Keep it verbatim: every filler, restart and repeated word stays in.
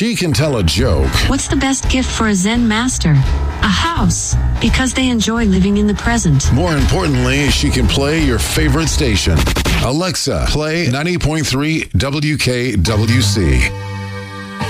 She can tell a joke. What's the best gift for a Zen master? A house, because they enjoy living in the present. More importantly, she can play your favorite station. Alexa, play ninety point three W K W C.